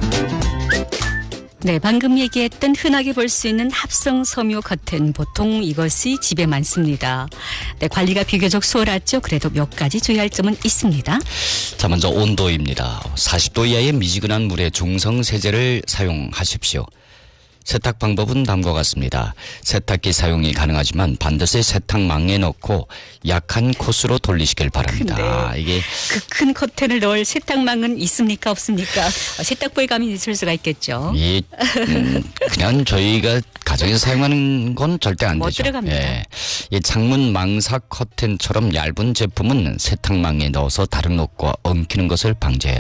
네, 방금 얘기했던 흔하게 볼 수 있는 합성 섬유 커튼, 보통 이것이 집에 많습니다. 네, 관리가 비교적 수월하죠. 그래도 몇 가지 주의할 점은 있습니다. 자, 먼저 온도입니다. 40도 이하의 미지근한 물에 중성 세제를 사용하십시오. 세탁 방법은 다음과 같습니다. 세탁기 사용이 가능하지만 반드시 세탁망에 넣고 약한 코스로 돌리시길 바랍니다. 이게 그 큰 커튼을 넣을 세탁망은 있습니까, 없습니까? 세탁부에 가면 있을 수가 있겠죠. 그냥 저희가 가정에서 사용하는 건 절대 안 못 되죠. 들어갑니다. 예. 이 창문 망사 커튼처럼 얇은 제품은 세탁망에 넣어서 다른 옷과 엉키는 것을 방지해야